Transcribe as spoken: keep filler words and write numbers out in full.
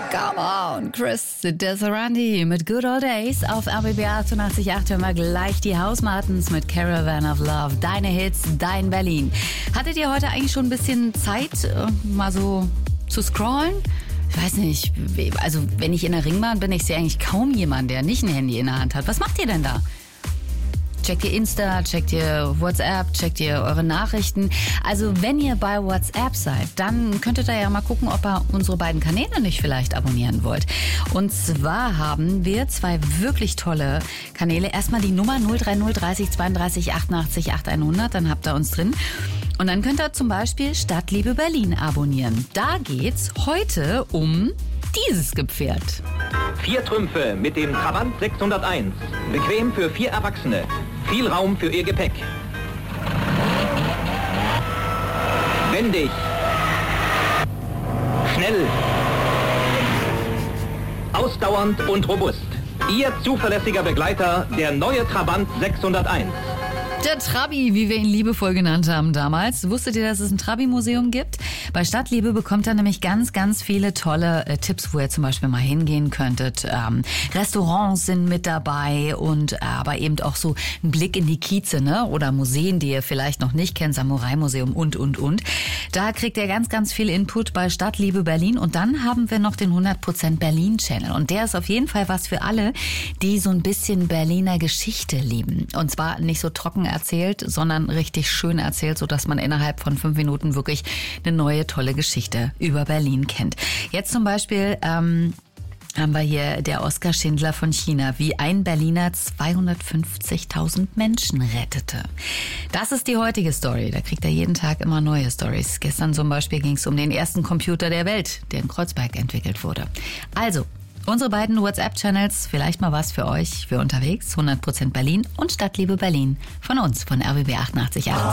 Come on, Chris Desarandi mit Good Old Days. Auf R B B achtundachtzig Komma acht hören wir gleich die House Martins mit Caravan of Love. Deine Hits, dein Berlin. Hattet ihr heute eigentlich schon ein bisschen Zeit, mal so zu scrollen? Ich weiß nicht, also wenn ich in der Ringbahn bin, ich sehe eigentlich kaum jemanden, der nicht ein Handy in der Hand hat. Was macht ihr denn da? Checkt ihr Insta, checkt ihr WhatsApp, checkt ihr eure Nachrichten. Also wenn ihr bei WhatsApp seid, dann könnt ihr da ja mal gucken, ob ihr unsere beiden Kanäle nicht vielleicht abonnieren wollt. Und zwar haben wir zwei wirklich tolle Kanäle. Erstmal die Nummer null drei null dreißig zweiunddreißig achtundachtzig achthundert, dann habt ihr uns drin. Und dann könnt ihr zum Beispiel Stadtliebe Berlin abonnieren. Da geht's heute um dieses Gepferd. Vier Trümpfe mit dem Trabant sechshunderteins. Bequem für vier Erwachsene. Viel Raum für ihr Gepäck. Wendig. Schnell. Ausdauernd und robust. Ihr zuverlässiger Begleiter, der neue Trabant sechshunderteins. Der Trabi, wie wir ihn liebevoll genannt haben damals. Wusstet ihr, dass es ein Trabi-Museum gibt? Bei Stadtliebe bekommt ihr nämlich ganz, ganz viele tolle äh, Tipps, wo ihr zum Beispiel mal hingehen könntet. Ähm, Restaurants sind mit dabei und äh, aber eben auch so ein Blick in die Kieze, ne? Oder Museen, die ihr vielleicht noch nicht kennt, Samurai-Museum und, und, und. Da kriegt ihr ganz, ganz viel Input bei Stadtliebe Berlin. Und dann haben wir noch den hundert Prozent Berlin-Channel. Und der ist auf jeden Fall was für alle, die so ein bisschen Berliner Geschichte lieben. Und zwar nicht so trocken erzählt, sondern richtig schön erzählt, sodass man innerhalb von fünf Minuten wirklich eine neue, tolle Geschichte über Berlin kennt. Jetzt zum Beispiel ähm, haben wir hier der Oskar Schindler von China, wie ein Berliner zweihundertfünfzigtausend Menschen rettete. Das ist die heutige Story. Da kriegt er jeden Tag immer neue Stories. Gestern zum Beispiel ging es um den ersten Computer der Welt, der in Kreuzberg entwickelt wurde. Also, unsere beiden WhatsApp-Channels, vielleicht mal was für euch, für unterwegs, hundert Prozent Berlin und Stadtliebe Berlin. Von uns, von R B B achtundachtzig Komma acht.